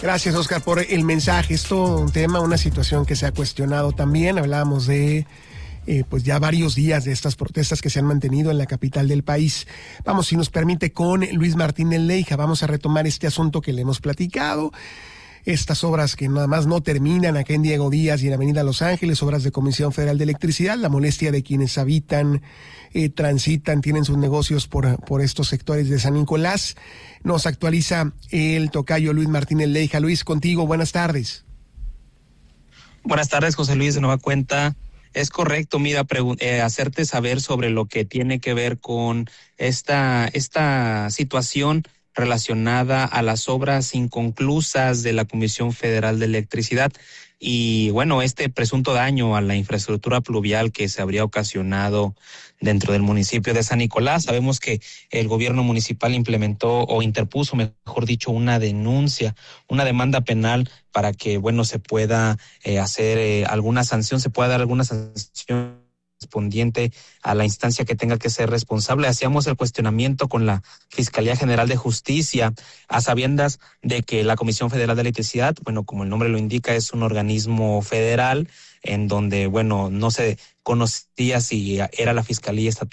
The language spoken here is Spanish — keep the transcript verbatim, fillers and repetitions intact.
Gracias, Oscar, por el mensaje. Es todo un tema, una situación que se ha cuestionado también. Hablábamos de eh, pues ya varios días de estas protestas que se han mantenido en la capital del país. Vamos, si nos permite, con Luis Martínez Leija, vamos a retomar este asunto que le hemos platicado. Estas obras que nada más no terminan acá en Diego Díaz y en Avenida Los Ángeles, obras de Comisión Federal de Electricidad, la molestia de quienes habitan, eh, transitan, tienen sus negocios por, por estos sectores de San Nicolás. Nos actualiza el tocayo Luis Martínez Leija. Luis, contigo, buenas tardes. Buenas tardes, José Luis, de nueva cuenta. Es correcto, mira, eh, hacerte saber sobre lo que tiene que ver con esta, esta situación relacionada a las obras inconclusas de la Comisión Federal de Electricidad y, bueno, este presunto daño a la infraestructura pluvial que se habría ocasionado dentro del municipio de San Nicolás. Sabemos que el gobierno municipal implementó o interpuso, mejor dicho, una denuncia, una demanda penal para que, bueno, se pueda eh, hacer eh, alguna sanción, se pueda dar alguna sanción correspondiente a la instancia que tenga que ser responsable. Hacíamos el cuestionamiento con la Fiscalía General de Justicia, a sabiendas de que la Comisión Federal de Electricidad, bueno, como el nombre lo indica, es un organismo federal en donde, bueno, no se conocía si era la Fiscalía Estatal